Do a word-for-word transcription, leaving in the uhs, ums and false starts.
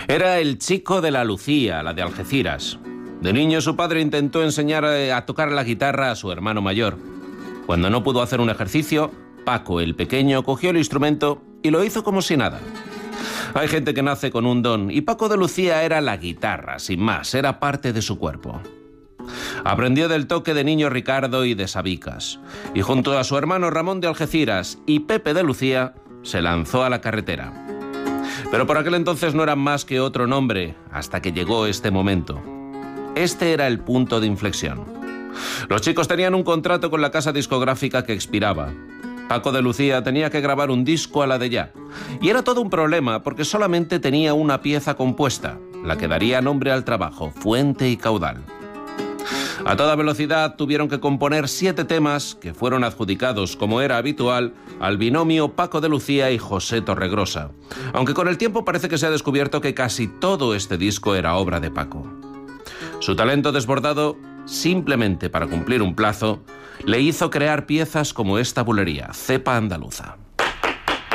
Era el chico de la Lucía, la de Algeciras. De niño su padre intentó enseñar a tocar la guitarra a su hermano mayor. Cuando no pudo hacer un ejercicio, Paco, el pequeño, cogió el instrumento y lo hizo como si nada. Hay gente que nace con un don, y Paco de Lucía era la guitarra, sin más, era parte de su cuerpo. Aprendió del toque de Niño Ricardo y de Sabicas, y junto a su hermano Ramón de Algeciras y Pepe de Lucía, se lanzó a la carretera. Pero por aquel entonces no eran más que otro nombre, hasta que llegó este momento. Este era el punto de inflexión. Los chicos tenían un contrato con la casa discográfica que expiraba. Paco de Lucía tenía que grabar un disco a la de ya. Y era todo un problema porque solamente tenía una pieza compuesta, la que daría nombre al trabajo, Fuente y Caudal. A toda velocidad tuvieron que componer siete temas que fueron adjudicados, como era habitual, al binomio Paco de Lucía y José Torregrosa. Aunque con el tiempo parece que se ha descubierto que casi todo este disco era obra de Paco. Su talento desbordado, simplemente para cumplir un plazo, le hizo crear piezas como esta bulería, Cepa Andaluza.